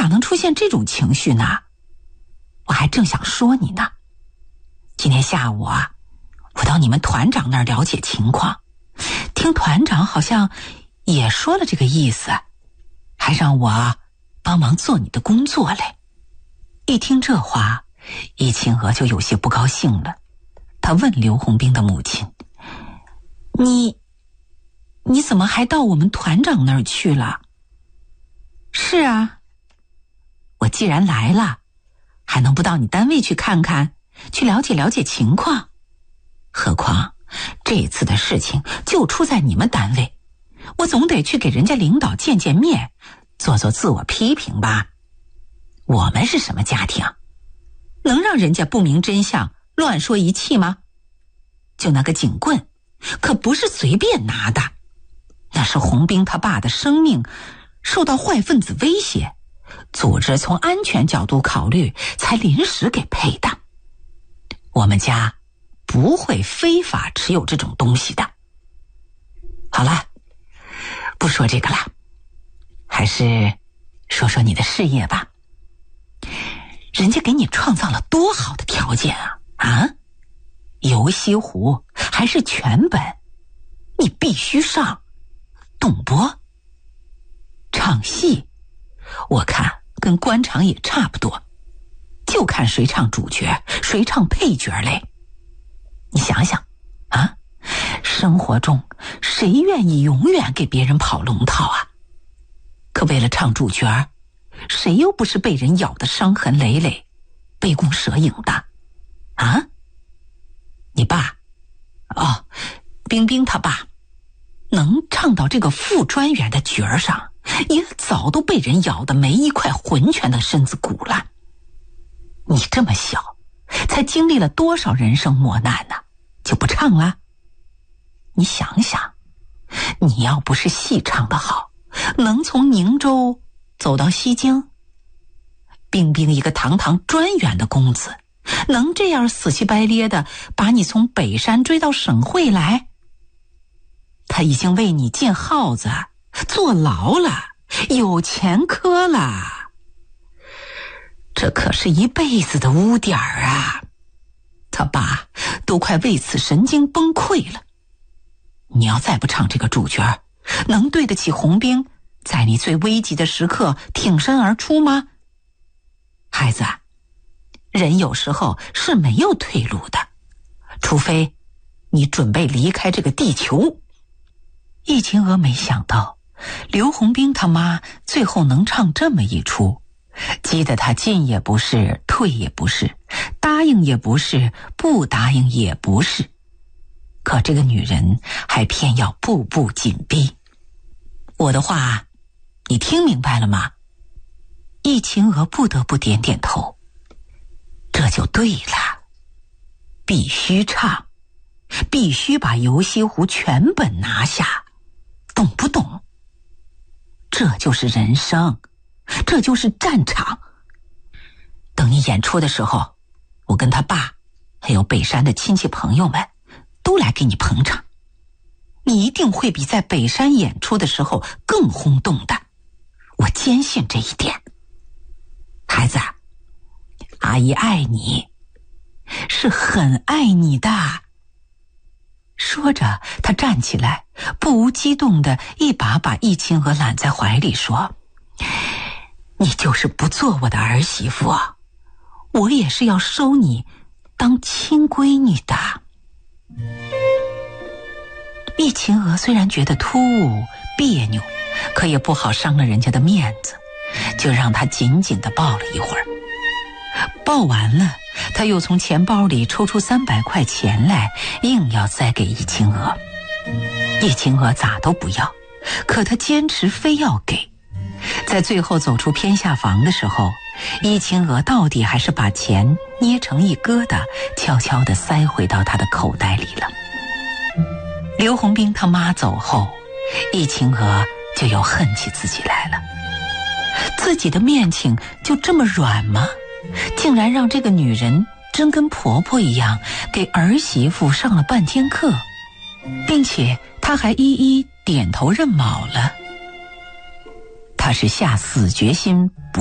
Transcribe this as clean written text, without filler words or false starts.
咋能出现这种情绪呢？我还正想说你呢。今天下午啊，我到你们团长那儿了解情况，听团长好像也说了这个意思，还让我帮忙做你的工作嘞。一听这话，易清娥就有些不高兴了。她问刘洪兵的母亲：你怎么还到我们团长那儿去了？是啊，我既然来了，还能不到你单位去看看，去了解了解情况？何况这次的事情就出在你们单位，我总得去给人家领导见见面，做做自我批评吧。我们是什么家庭？能让人家不明真相乱说一气吗？就那个警棍可不是随便拿的，那是洪兵他爸的生命受到坏分子威胁，组织从安全角度考虑才临时给配的。我们家不会非法持有这种东西的。好了，不说这个了，还是说说你的事业吧。人家给你创造了多好的条件啊！游西湖还是全本，你必须上。董播唱戏，我看跟官场也差不多，就看谁唱主角谁唱配角嘞。你想想啊，生活中谁愿意永远给别人跑龙套啊？可为了唱主角，谁又不是被人咬得伤痕累累，杯弓蛇影的啊？你爸冰冰他爸能唱到这个副专员的角儿上，也早都被人咬得没一块浑全的身子骨了。你这么小，才经历了多少人生磨难呢？就不唱了？你想想，你要不是戏唱得好，能从宁州走到西京？冰冰一个堂堂专员的公子，能这样死乞白咧的把你从北山追到省会来？他已经为你进号子坐牢了，有前科了，这可是一辈子的污点啊！他爸都快为此神经崩溃了。你要再不唱这个主角，能对得起洪兵在你最危急的时刻挺身而出吗？孩子，人有时候是没有退路的，除非你准备离开这个地球。易清娥没想到刘洪兵他妈最后能唱这么一出，激得他进也不是，退也不是，答应也不是，不答应也不是。可这个女人还偏要步步紧逼。我的话你听明白了吗？易清娥不得不点点头。这就对了，必须唱，必须把游西湖全本拿下，懂不懂？这就是人生，这就是战场。等你演出的时候，我跟他爸还有北山的亲戚朋友们都来给你捧场，你一定会比在北山演出的时候更轰动的，我坚信这一点。孩子，阿姨爱你，是很爱你的。说着，他站起来，不无激动地一把把易清娥揽在怀里，说：你就是不做我的儿媳妇，我也是要收你当亲闺女的。易清娥虽然觉得突兀别扭，可也不好伤了人家的面子，就让他紧紧地抱了一会儿。抱完了，他又从钱包里抽出300块钱来，硬要塞给易清娥。易清娥咋都不要，可他坚持非要给。在最后走出偏下房的时候，易清娥到底还是把钱捏成一疙瘩，悄悄地塞回到他的口袋里了。刘洪兵他妈走后，易清娥就又恨起自己来了。自己的面请就这么软吗？竟然让这个女人真跟婆婆一样给儿媳妇上了半天课，并且她还一一点头认卯了。她是下死决心不